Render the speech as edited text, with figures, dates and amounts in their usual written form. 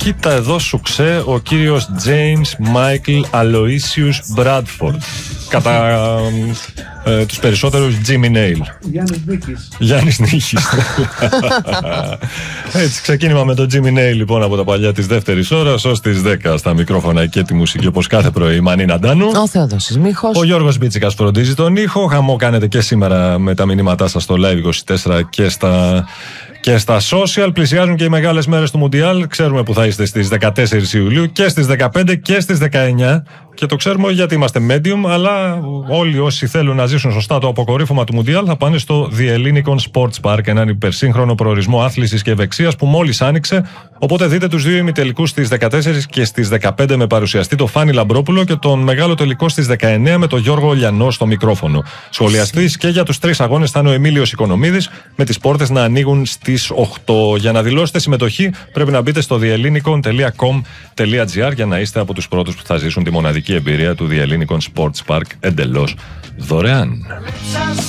Κοίτα εδώ σου ξέ ο κύριος James Michael Aloysius Bradford. Κατά τους περισσότερους Jimmy Nail. Γιάννης Νίκης. Έτσι, ξεκίνημα με τον Jimmy Nail λοιπόν από τα παλιά της δεύτερης ώρας ως τις 10 στα μικρόφωνα και τη μουσική όπως κάθε πρωί η Μανίνα Ντάνου. Ο Θεοδόσης Μίχος. Ο Γιώργος Μπίτσικας φροντίζει τον ήχο. Χαμό κάνετε και σήμερα με τα μηνύματά σας στο Live24 και στα social. Πλησιάζουν και οι μεγάλες μέρες του Μουντιάλ. Ξέρουμε που θα είστε στις 14 Ιουλίου και στις 15 και στις 19. Και το ξέρουμε γιατί είμαστε medium, αλλά όλοι όσοι θέλουν να ζήσουν σωστά το αποκορύφωμα του Μουντιάλ θα πάνε στο The Hellinikon Sports Park, έναν υπερσύγχρονο προορισμό άθλησης και ευεξίας που μόλις άνοιξε. Οπότε δείτε τους δύο ημιτελικούς στις 14 και στις 15 με παρουσιαστή το Φάνη Λαμπρόπουλο και τον μεγάλο τελικό στις 19 με τον Γιώργο Λιανό στο μικρόφωνο. Σχολιαστής και για τους 3 αγώνες θα είναι ο Εμίλιος Οικονομίδης, με τις πόρτες να ανοίγουν στις 8. Για να δηλώσετε συμμετοχή πρέπει να μπείτε στο thehellinikon.com.gr για να είστε από τους πρώτους που θα ζήσουν τη μοναδική εμπειρία του The Hellinikon Sports Park εντελώς δωρεάν.